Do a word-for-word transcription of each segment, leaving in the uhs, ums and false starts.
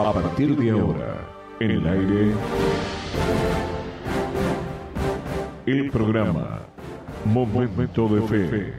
A partir de ahora, en el aire, el programa Momento de Fe.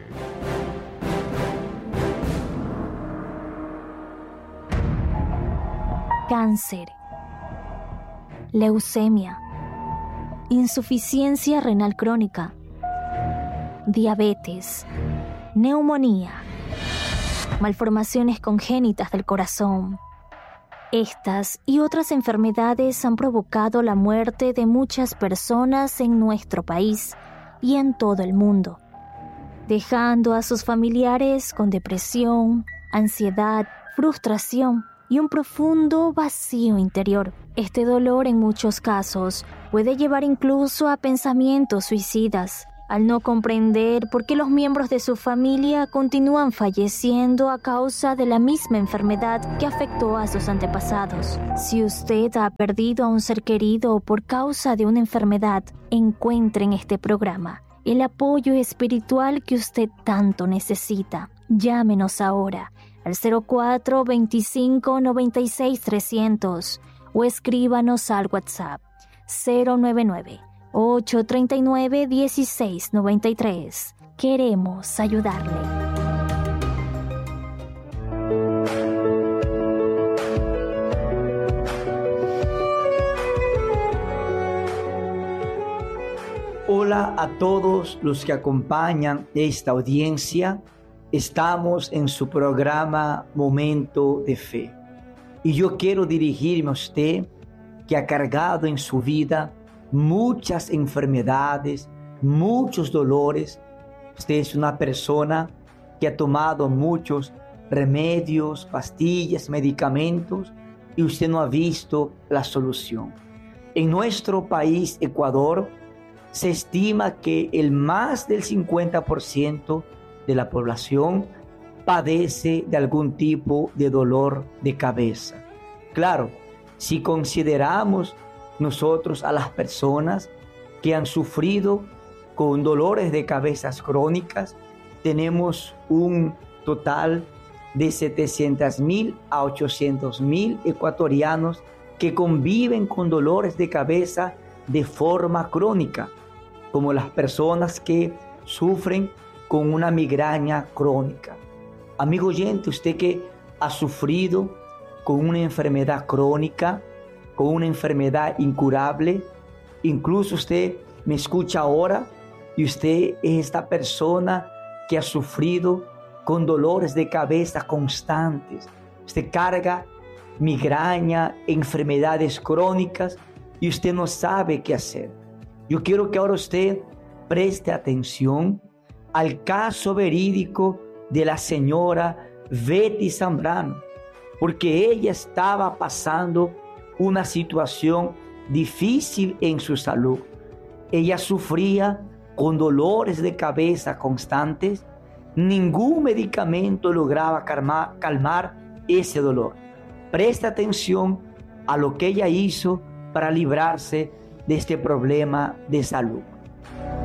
Cáncer, leucemia, insuficiencia renal crónica, diabetes, neumonía, malformaciones congénitas del corazón. Estas y otras enfermedades han provocado la muerte de muchas personas en nuestro país y en todo el mundo, dejando a sus familiares con depresión, ansiedad, frustración y un profundo vacío interior. Este dolor en muchos casos puede llevar incluso a pensamientos suicidas, al no comprender por qué los miembros de su familia continúan falleciendo a causa de la misma enfermedad que afectó a sus antepasados. Si usted ha perdido a un ser querido por causa de una enfermedad, encuentre en este programa el apoyo espiritual que usted tanto necesita. Llámenos ahora al cero cuatro veinticinco noventa y seis trescientos o escríbanos al WhatsApp cero nueve nueve ocho tres nueve uno seis nueve tres. Queremos ayudarle. Hola a todos los que acompañan esta audiencia. Estamos en su programa Momento de Fe. Y yo quiero dirigirme a usted que ha cargado en su vida muchas enfermedades, muchos dolores. Usted es una persona que ha tomado muchos remedios, pastillas, medicamentos y usted no ha visto la solución. En nuestro país, Ecuador, se estima que el más del cincuenta por ciento de la población padece de algún tipo de dolor de cabeza. Claro, si consideramos nosotros a las personas que han sufrido con dolores de cabezas crónicas, tenemos un total de setecientos mil a ochocientos mil ecuatorianos que conviven con dolores de cabeza de forma crónica, como las personas que sufren con una migraña crónica. Amigo oyente, usted que ha sufrido con una enfermedad crónica, con una enfermedad incurable, incluso usted me escucha ahora y usted es esta persona que ha sufrido con dolores de cabeza constantes. Usted carga migraña, enfermedades crónicas y usted no sabe qué hacer. Yo quiero que ahora usted preste atención al caso verídico de la señora Betty Zambrano, porque ella estaba pasando una situación difícil en su salud. Ella sufría con dolores de cabeza constantes. Ningún medicamento lograba calmar, calmar ese dolor. Presta atención a lo que ella hizo para librarse de este problema de salud.